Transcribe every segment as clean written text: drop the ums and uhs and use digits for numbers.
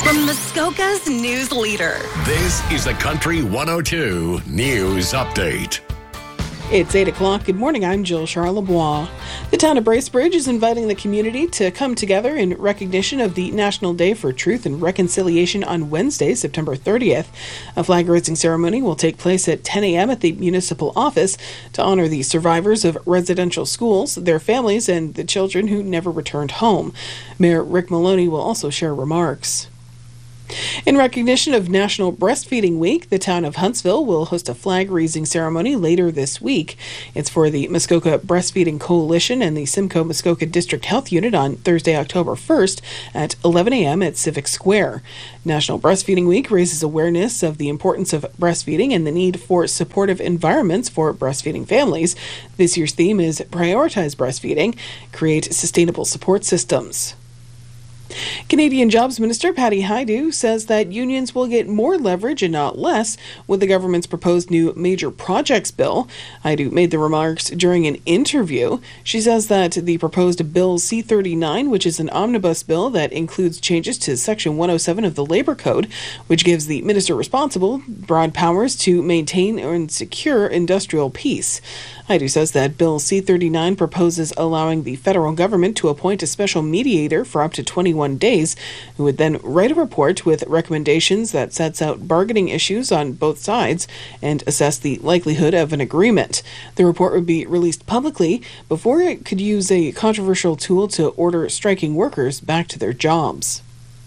from Muskoka's news leader. This is the Country 102 News Update. It's 8 o'clock. Good morning. I'm Jill Charlebois. The town of Bracebridge is inviting the community to come together in recognition of the National Day for Truth and Reconciliation on Wednesday, September 30th. A flag-raising ceremony will take place at 10 a.m. at the municipal office to honor the survivors of residential schools, their families, and the children who never returned home. Mayor Rick Maloney will also share remarks. In recognition of National Breastfeeding Week, the town of Huntsville will host a flag-raising ceremony later this week. It's for the Muskoka Breastfeeding Coalition and the Simcoe Muskoka District Health Unit on Thursday, October 1st at 11 a.m. at Civic Square. National Breastfeeding Week raises awareness of the importance of breastfeeding and the need for supportive environments for breastfeeding families. This year's theme is Prioritize Breastfeeding, Create Sustainable Support Systems. Canadian Jobs Minister Patty Hajdu says that unions will get more leverage and not less with the government's proposed new major projects bill. Hajdu made the remarks during an interview. She says that the proposed Bill C-39, which is an omnibus bill that includes changes to Section 107 of the Labour Code, which gives the minister responsible broad powers to maintain and secure industrial peace. Hajdu says that Bill C-39 proposes allowing the federal government to appoint a special mediator for up to 21 days, who would then write a report with recommendations that sets out bargaining issues on both sides and assess the likelihood of an agreement. The report would be released publicly before it could use a controversial tool to order striking workers back to their jobs.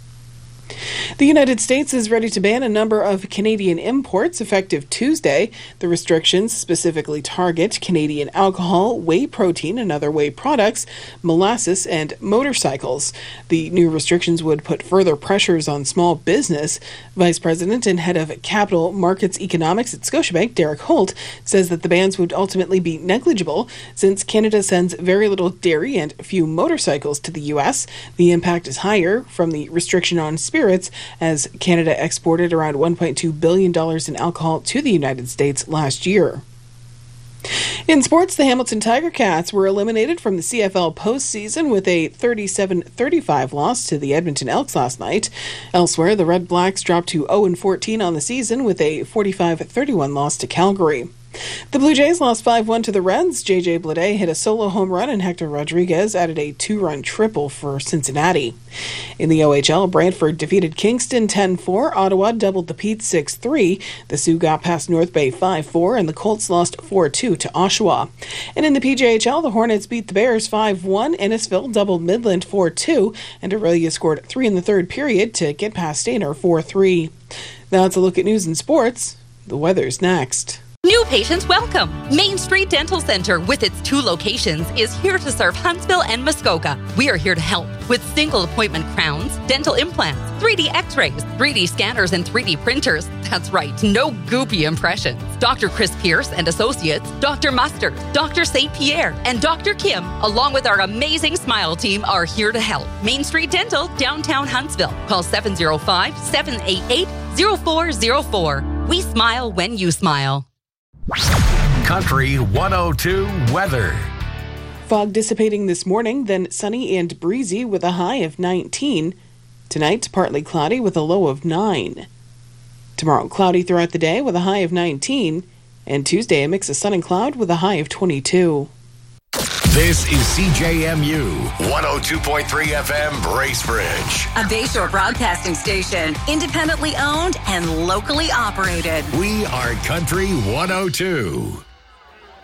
The United States is ready to ban a number of Canadian imports effective Tuesday. The restrictions specifically target Canadian alcohol, whey protein and other whey products, molasses, and motorcycles. The new restrictions would put further pressures on small business. Vice President and Head of Capital Markets Economics at Scotiabank, Derek Holt, says that the bans would ultimately be negligible since Canada sends very little dairy and few motorcycles to the U.S. The impact is higher from the restriction on spirits, as Canada exported around $1.2 billion in alcohol to the United States last year. In sports, the Hamilton Tiger Cats were eliminated from the CFL postseason with a 37-35 loss to the Edmonton Elks last night. Elsewhere, the Red Blacks dropped to 0-14 on the season with a 45-31 loss to Calgary. The Blue Jays lost 5-1 to the Reds. J.J. Bleday hit a solo home run and Hector Rodriguez added a two-run triple for Cincinnati. In the OHL, Brantford defeated Kingston 10-4. Ottawa doubled the Petes 6-3. The Sioux got past North Bay 5-4, and the Colts lost 4-2 to Oshawa. And in the PJHL, the Hornets beat the Bears 5-1. Innisfil doubled Midland 4-2, and Aurelia scored 3 in the third period to get past Stayner 4-3. Now it's a look at news and sports. The weather's next. New patients welcome. Main Street Dental Center, with its 2 locations, is here to serve Huntsville and Muskoka. We are here to help with single appointment crowns, dental implants, 3D x-rays, 3D scanners, and 3D printers. That's right, no goopy impressions. Dr. Chris Pierce and Associates, Dr. Mustard, Dr. St. Pierre, and Dr. Kim, along with our amazing Smile team, are here to help. Main Street Dental, downtown Huntsville. Call 705-788-0404. We smile when you smile. Country 102 weather. Fog dissipating this morning, then sunny and breezy with a high of 19. Tonight, partly cloudy with a low of 9. Tomorrow, cloudy throughout the day with a high of 19. And Tuesday, a mix of sun and cloud with a high of 22. This is CJMU 102.3 FM Bracebridge. A Bayshore broadcasting station, independently owned and locally operated. We are Country 102.